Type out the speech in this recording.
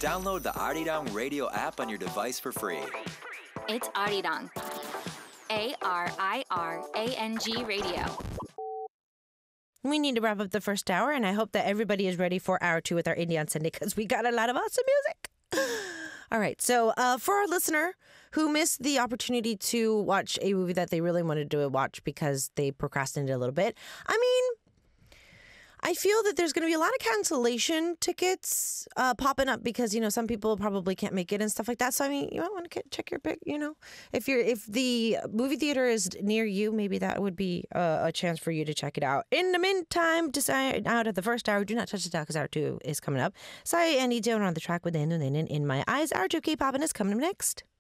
Download the Arirang Radio app on your device for free. It's Arirang. ARIRANG Radio. We need to wrap up the first hour, and I hope that everybody is ready for hour 2 with our Indie on Sunday because we got a lot of awesome music. All right, so for our listener who missed the opportunity to watch a movie that they really wanted to watch because they procrastinated a little bit, I mean, I feel that there's going to be a lot of cancellation tickets popping up because, some people probably can't make it and stuff like that. So, I mean, you might want to check your pick, If the movie theater is near you, maybe that would be a chance for you to check it out. In the meantime, decide out of the first hour, do not touch the dial because hour 2 is coming up. Sai and Lee on the track with In My Eyes. Hour 2 K-pop is coming up next.